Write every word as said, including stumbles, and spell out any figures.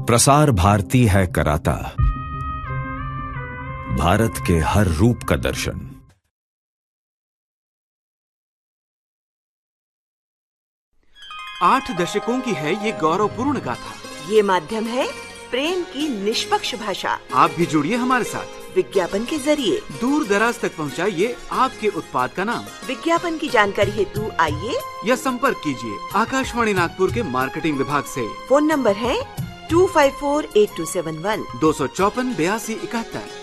प्रसार भारती है कराता भारत के हर रूप का दर्शन। आठ दशकों की है ये गौरवपूर्ण गाथा। ये माध्यम है प्रेम की निष्पक्ष भाषा। आप भी जुड़िए हमारे साथ। विज्ञापन के जरिए दूर दराज तक पहुंचाइए आपके उत्पाद का नाम। विज्ञापन की जानकारी हेतु आइए या संपर्क कीजिए आकाशवाणी नागपुर के मार्केटिंग विभाग से। फोन नंबर है to five four eight to seven one दो सौ चौपन बयासी इकहत्तर।